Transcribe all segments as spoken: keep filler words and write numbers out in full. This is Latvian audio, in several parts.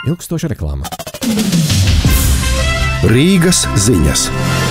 ilgstoša reklāma. Rīgas ziņas.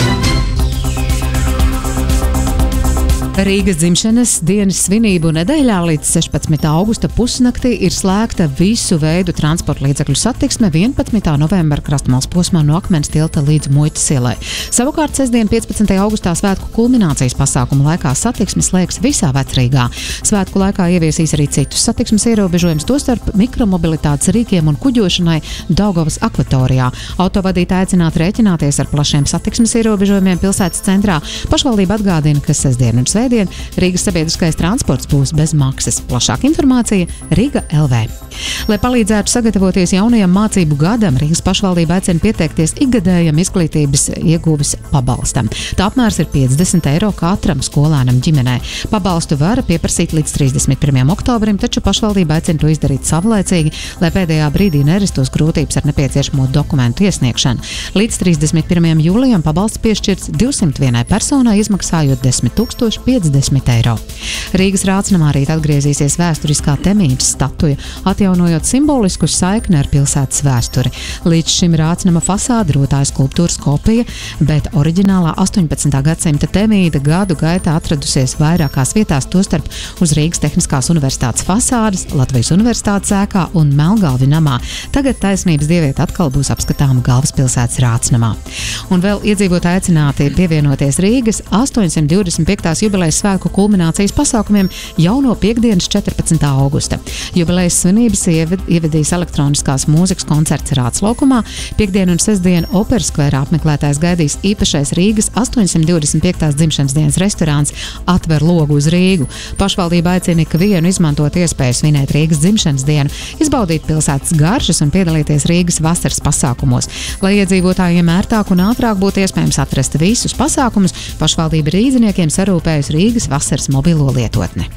Rīgas dzimšanas dienas svinību nedēļā līdz sešpadsmitā augusta pusnaktī ir slēgta visu veidu transporta līdzekļu satiksme vienpadsmitā novembra krastmales posmā no Akmens tilta līdz Muitas ielai. Savukārt sestdien piecpadsmitajā augustā svētku kulminācijas pasākuma laikā satiksme slēgs visā Vecrīgā. Svētku laikā ieviesīs arī citus satiksmes ierobežojumus, tostarp mikromobilitātes rīkiem un kuģošanai Daugavas akvatorijā. Autovadītāji aicināti rēķināties ar plašiem satiksmes ierobežojumiem pilsētas centrā. Pašvaldība atgādina, ka sestdien un svētdien Rīgas sabiedriskais transports būs bez maksas. Plašāka informācija Rīga L V. Lai palīdzētu sagatavoties jaunajam mācību gadam, Rīgas pašvaldība aicina pieteikties ikgadējam izglītības ieguves pabalstam. Tā apmērs ir piecdesmit eiro katram skolēnam ģimenē. Pabalstu var pieprasīt līdz trīsdesmit pirmajam oktobrim, taču pašvaldība aicina to izdarīt savlaicīgi, lai pēdējā brīdī neristos grūtības ar nepieciešamo dokumentu iesniegšanu. Līdz trīsdesmit pirmajam jūlijam pabalsts piešķirts divsimt vienai personai, izmaksājot desmit tūkstoši piecdesmit eiro. Rīgas Rācnamā rīt atgriezīsies vēsturiskā Temīdas statuja, atjaunojot simbolisku saikni ar pilsētas vēsturi. Līdz šim Rācnama fasāde rotāja skulptūras kopija, bet oriģinālā astoņpadsmitā gadsimta Temīda gadu gaitā atradusies vairākās vietās, tostarp uz Rīgas Tehniskās universitātes fasādes, Latvijas universitātes ēkā un Melngalvi namā. Tagad taisnības dieviete atkal būs apskatāma galvaspilsētas Rācnamā. Un vēl iedzīvotāji aicināti pievienoties Rīgas astoņsimt divdesmit piektās jubilejas svētku kulminācijas pasākumiem jau no piektdienas četrpadsmitā augusta. Jubilejas svinības ievedīs elektroniskās mūzikas koncerts Rāc laukumā. Piektdien un sestdien Operas skverā apmeklētājs gaidīs īpašais Rīgas astoņsimt divdesmit piektās dzimšanas dienas restorāns Atver logu uz Rīgu. Pašvaldība aicina ikvienu izmantot iespēju svinēt Rīgas dzimšanas dienu, izbaudīt pilsētas garšas un piedalīties Rīgas vasaras pasākumos. Lai iedzīvotājiem ērtāk un ātrāk būtu iespējams atrast visus pasākumus, pašvaldība rīdziniekiem sarūpējusi Rīgas vasaras mobilo lietotni.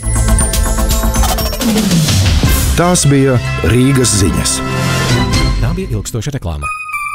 Tās bija Rīgas ziņas. Tā bija ilgstoša reklāma.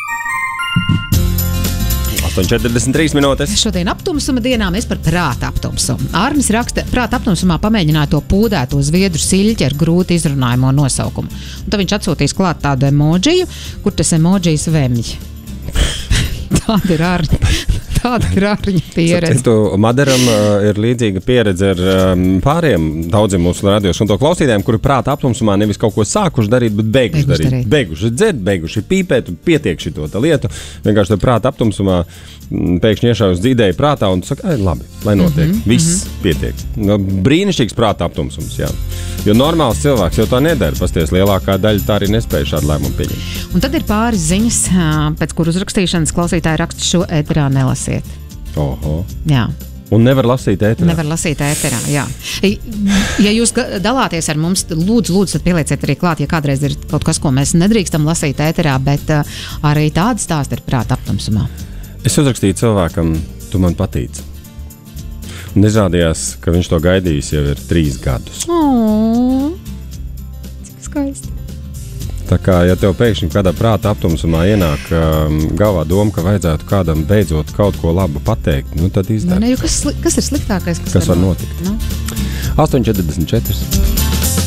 astoņi četrdesmit trīs minūtes. Šodien aptumsuma dienā mēs par prāta aptumsumu. Ārnis raksta, prāta aptumsumā pamēģināja to pūdēto zviedru siļķi ar grūti izrunājamo nosaukumu. Un tad viņš atsūtīs klāt tādu emodžiju, kur tas emodžijs vemj. Tāda ir Ārņa. Tāda ir Ārņa pieredze. Citu, Madaram uh, ir līdzīga pieredze ar um, pāriem daudziem mūsu radios un to klausītājiem, kuri prāta aptumsumā nevis kaut ko sākuši darīt, bet beiguši darīt. darīt. Beiguši dzert, beiguši pīpēt, pietiek šito lietu. Vienkārši prāta aptumsumā m, pēkšņi iešaujas dzīdēji prātā un saka, ai, labi, lai notiek. Mm -hmm, Viss mm -hmm. pietiek. No, brīnišķīgs prāta aptumsums, jā. Jo normāls cilvēks jau tā nedara. Pasties, lielākā daļa tā arī nespēja šādu lēmumu pieņemt. Un tad ir pāris ziņas, pēc kur uzrakstīšanas klausītāji raksta šo ēterā nelasiet. Oho. Jā. Un nevar lasīt ēterā. Nevar lasīt ēterā, jā. Ja jūs dalāties ar mums, lūdzu, lūdzu, tad pielieciet arī klāt, ja kādreiz ir kaut kas, ko mēs nedrīkstam lasīt ēterā, bet uh, arī tādi stāsti ir prāta aptumsumā. Es uzrakstīju cilvēkam, tu man patīc. Un izrādījās, ka viņš to gaidījis jau ir trīs gadus. O, cik skaisti. Tā kā, ja tev pēkšņi kādā prāta aptumsumā ienāk um, galvā doma, ka vajadzētu kādam beidzot kaut ko labu pateikt, nu tad izdara. Ne, ne, kas, kas ir sliktākais, kas, kas var var notikt? No? astoņi četrdesmit četri.